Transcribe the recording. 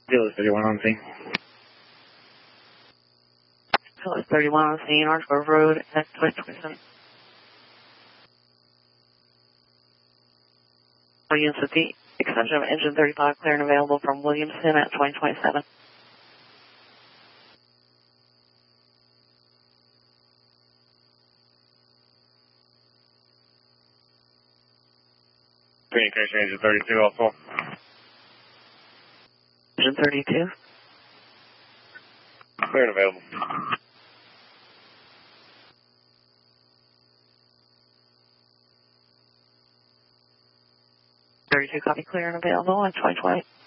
Phyllis 31 on scene. Phyllis 31 on scene, Orange Grove Road, at 2027. Units with the extension of engine 35 clear and available from Williamson at 2027. Communication engine 32 also. Engine 32. Clear and available. Copy, clear and available at 2020.